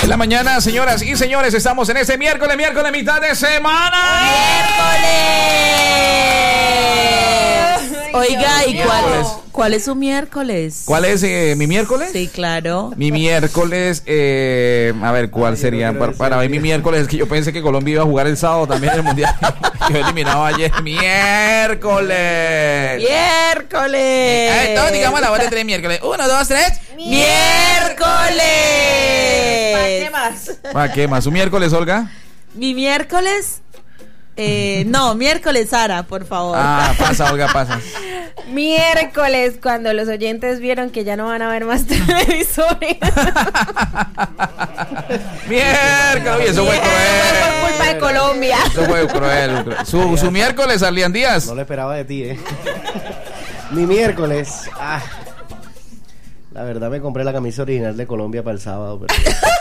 En la mañana, señoras y señores, estamos en este miércoles, mitad de semana. ¡Miércoles! Oiga, ¿y cuál es su miércoles? ¿Cuál es mi miércoles? Sí, claro. Mi miércoles, a ver, ¿cuál sería? Para mí mi miércoles es que yo pensé que Colombia iba a jugar el sábado también en el Mundial. Yo eliminaba ayer. ¡Miércoles! ¡Miércoles! Todos digamos la voz de 3 miércoles. 1, 2, 3. ¡Miércoles! ¿Para qué más? ¿Para qué más? ¿Su miércoles, Olga? Mi miércoles... no, miércoles, Sara, por favor. Pasa, Olga, pasa. Miércoles, cuando los oyentes vieron que ya no van a ver más televisores. Miércoles, oye, eso fue cruel. Por culpa de Colombia. Eso fue cruel. Su miércoles, Arlian Díaz. No lo esperaba de ti, Mi miércoles. La verdad me compré la camisa original de Colombia para el sábado. Pero...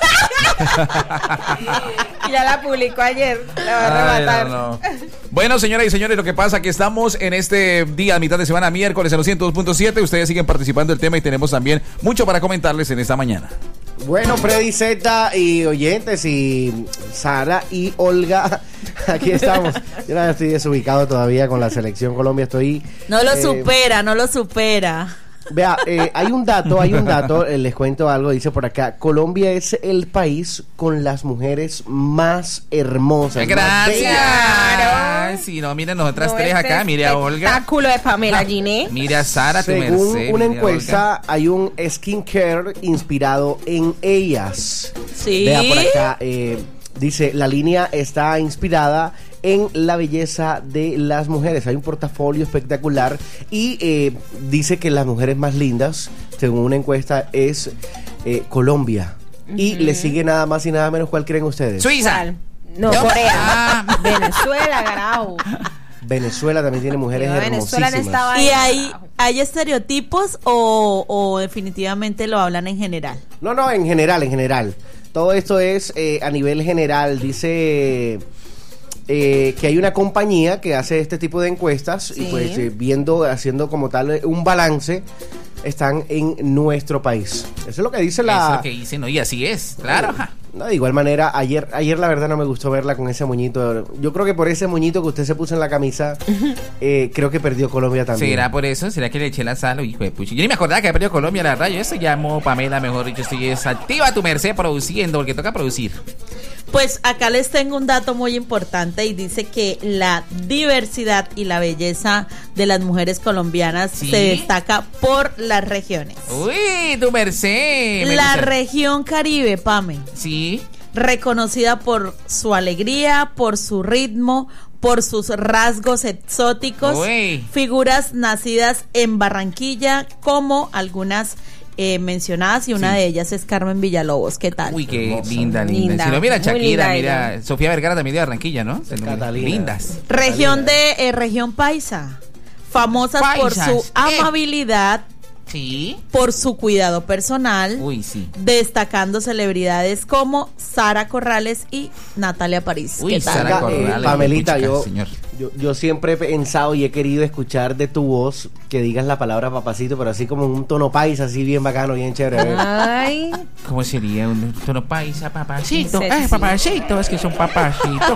Ya la publicó ayer. La va a arrebatar. No. Bueno, señoras y señores, lo que pasa es que estamos en este día, mitad de semana, miércoles, en los 102.7. Ustedes siguen participando del tema y tenemos también mucho para comentarles en esta mañana. Bueno, Freddy Z y oyentes y Sara y Olga, aquí estamos. Yo no estoy desubicado todavía con la selección Colombia. No lo supera. Vea, hay un dato, les cuento algo, dice por acá: Colombia es el país con las mujeres más hermosas. Gracias. Si no, miren nosotras tres acá, mire a Olga. Espectáculo de Pamela Giné. Mire a Sara, según una encuesta, hay un skincare inspirado en ellas. Sí. Vea por acá, dice, la línea está inspirada en la belleza de las mujeres. Hay un portafolio espectacular y dice que las mujeres más lindas, según una encuesta, es Colombia. Y le sigue nada más y nada menos. ¿Cuál creen ustedes? Suiza. No, Corea. Venezuela, Grau. Venezuela también tiene mujeres hermosísimas. ¿Y hay estereotipos o definitivamente lo hablan en general? No, en general. Todo esto es a nivel general. Dice... que hay una compañía que hace este tipo de encuestas. Sí. Y pues haciendo como tal un balance, están en nuestro país. Eso es lo que dice la... Eso es lo que dice, ¿no? Y así es, claro. No, de igual manera, ayer la verdad no me gustó verla con ese moñito. Yo creo que por ese moñito que usted se puso en la camisa, creo que perdió Colombia también. ¿Será por eso? ¿Será que le eché la sal? Hijo de pucha. Yo ni me acordaba que había perdido Colombia, la verdad. Yo eso llamo Pamela, mejor dicho, estoy activa a tu merced produciendo, porque toca producir. Pues acá les tengo un dato muy importante y dice que la diversidad y la belleza de las mujeres colombianas se destaca por las regiones. Uy, tu merced. La región Caribe, Pame. Sí. Reconocida por su alegría, por su ritmo, por sus rasgos exóticos. Uy. Figuras nacidas en Barranquilla, como algunas mencionadas, y una de ellas es Carmen Villalobos. ¿Qué tal? Uy, qué linda. Si no, mira Shakira, mira Sofía Vergara también de Barranquilla, ¿no? Lindas. Región Paisa, famosas por su amabilidad, por su cuidado personal, destacando celebridades como Sara Corrales y Natalia París. Uy, ¿qué tal? Sara Corrales, Pamelita, yo siempre he pensado y he querido escuchar de tu voz que digas la palabra papacito, pero así como en un tono paisa, así bien bacano, bien chévere. Ay. ¿Cómo sería un tono paisa, papacito? Papacito, es que son papacitos.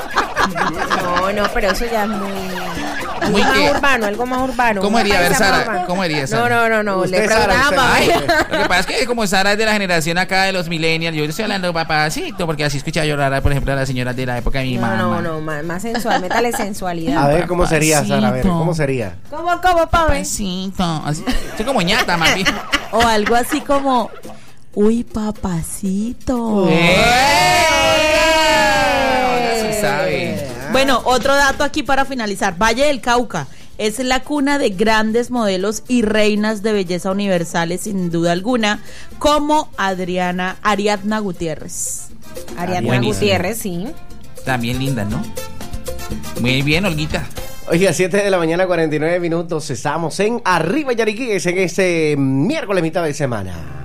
No, pero eso ya es muy urbano, algo más urbano. ¿Cómo haría? A ver, Sara, ¿cómo haría, Sara? No, le preguntaba. Lo que pasa es que como Sara es de la generación acá de los millennials, yo estoy hablando de papacito, porque así escuchaba llorar, por ejemplo, a las señoras de la época de mi mamá. No, más sensual, métale sensualidad. A ver, ¿cómo sería, Sara? A ver, ¿cómo sería? ¿Cómo, Pame? Papacito. Estoy como ñata, más bien. O algo así como, uy, papacito. Sí sabe. Bueno, otro dato aquí para finalizar. Valle del Cauca es la cuna de grandes modelos y reinas de belleza universales, sin duda alguna, como Ariadna Gutiérrez. Ariadna Gutiérrez, sí. También linda, ¿no? Muy bien, Olguita. Oiga, 7:49 a.m. Estamos en Arriba Yariquíes en este miércoles mitad de semana.